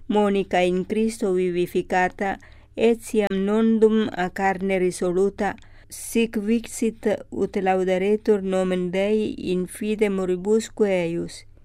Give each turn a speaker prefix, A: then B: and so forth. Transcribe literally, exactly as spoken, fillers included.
A: monica in Christo vivificata, etiam nondum a carne risoluta, sic vixit ut laudaretur nomen Dei in fide moribusque eius.